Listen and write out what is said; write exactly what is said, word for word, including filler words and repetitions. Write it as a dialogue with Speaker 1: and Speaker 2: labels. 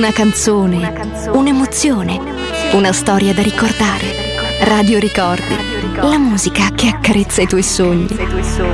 Speaker 1: Una canzone, un'emozione, una storia da ricordare. Radio Ricordi, la musica che accarezza i tuoi sogni.